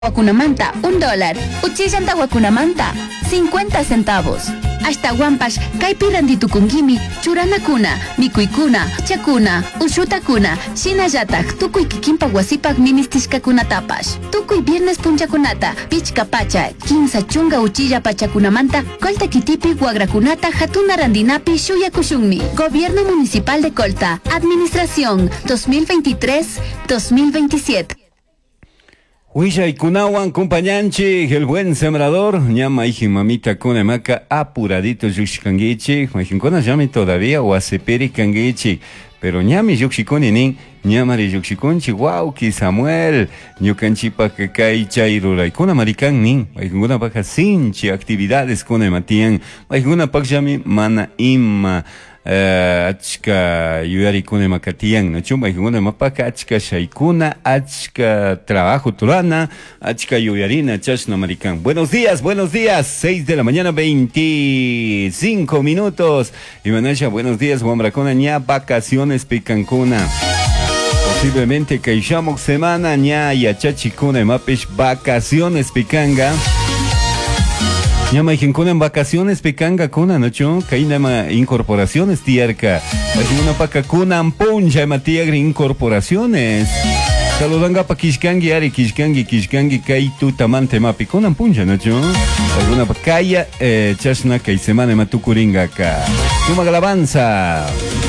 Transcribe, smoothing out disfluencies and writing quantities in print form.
Huacunamanta, $1. Uchillanta Huacunamanta, 50 centavos. Hasta Wampas, Kaipiranditucungimi, Churanakuna, Mikuikuna, Chakuna, Ushutakuna, Shinayatak, Tukuy Kikimpa Wasipak Ministishkakuna Tapash. Tukuy Viernes Punchakunata, Pichka Pacha, Kimsa Chunga Uchilla Pachakunamanta, Colta Kitipi, Guagrakunata, Hatuna Randinapi, Shuya Kushunmi. Gobierno Municipal de Colta, Administración 2023-2027. Huilla y Kunawan, compañanchi, el buen sembrador, ñama y mamita kunemaca, apuradito yuxkangichi, majinkona llame todavía o aceperi kangichi, pero ñami yuxikonin, ñamari yuxikonchi, wow, ki Samuel, ñukanchipa que kai chairura y kuna marican nin, majinkona paja sinchi actividades kunematian, majinkona pak llami mana imma. Achka yuyari kune makatian no chumba hinguna mapaka achka shaikuna achka trabajo turana achka yuyarina chashna marican. Buenos días, 6 de la mañana 25 minutos y manasha, buenos días Wambracona ña vacaciones picancuna posiblemente kaishamok semana ña yachachikuna mapish vacaciones picanga. Ñama en vacaciones pecanga kuna nocho kainama incorporaciones tierca una paca kuna ampuncha matiagri incorporaciones saludanga pa kishkangi ari kishkangi kai tu tamante mapi kuna ampuncha nocho alguna pacaya chashna kai semana matukuringa ka tuma alabanza.